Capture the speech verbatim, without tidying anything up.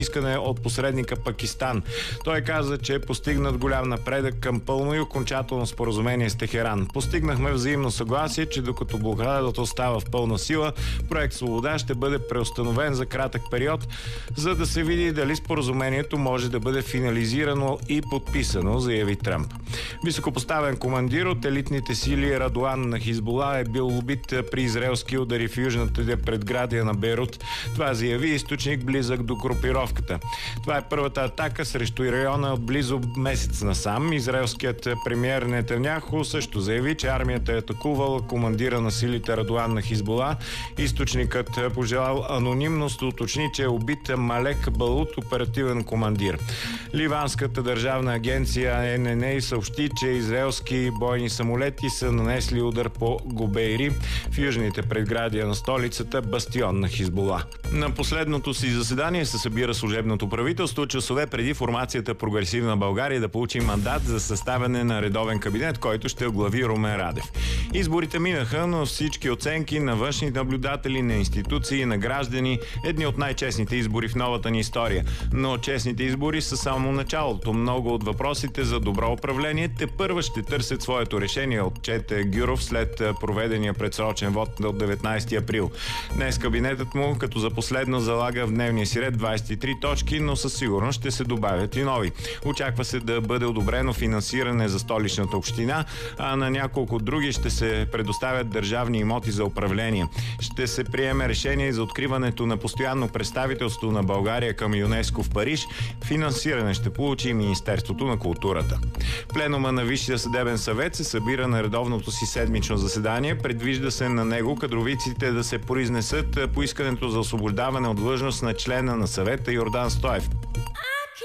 искане от посредника Пакистан. Той каза, че е постигнат голям напредък към пълно и окончателно споразумение с Техеран. Постигнахме взаимно съгласие, че докато блокадата остава в пълна сила, проект Свобода ще бъде преустановен за кратък период, за да се види дали споразумението може да бъде финализирано и подписано, заяви Тръмп. Високопоставен командир от елитните сили Радоан на Хизбула е бил убит при израелски удари в южната предградия на Бейрут. Това заяви източник близък до групировката. Това е първата атака срещу района от близо месец насам. Израелският премиер Нетаняху също заяви, че армията е атакувала командира на силите Радоан на Хизбула. Източникът пожелал анонимност, уточни, че е убит Малек Балут, оперативен командир. Ливанската държавна агенция Ен Ен Ей съобщи, че израелски бойни самолети са нанесли удар по Гобейри в южните предградия на столицата, бастион на Хизбула. На последното си заседание се събира служебното правителство, часове преди формацията Прогресивна България да получи мандат за съставяне на редовен кабинет, който ще оглави Румен Радев. Изборите минаха, но всички оценки на външни наблюдатели, на институции, на граждани, едни от най-честните избори в новата ни история. Но честните избори са само началото. Много от въпросите за добро управление тепърва ще търсят своето решение, отчете Гюров след проведения предсрочен вод от деветнайсети април. Днес кабинетът му като за последно залага в дневния си ред двайсет и три точки, но със сигурност ще се добавят и нови. Очаква се да бъде одобрено финансиране за столичната община, а на няколко други ще се предоставят държавни имоти за управление. Ще се приеме решение за откриването на постоянно представителство на България към ЮНЕСКО в Париж. Финансиране ще получи и Министерството на културата. Пленума на Висшия съдебен съвет се събира на редовното си седмично заседание. Предвижда се на него кадровиците да се произнесат по искането за освобождаване от длъжност на члена на съвета Йордан Стоев.